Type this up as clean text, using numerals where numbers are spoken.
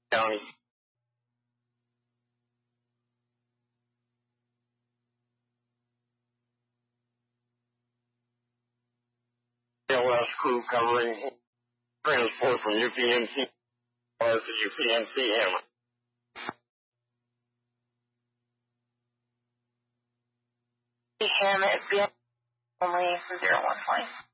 County. ALS crew covering transport from UPNC to UPNC Hammond. Hammond, only 015.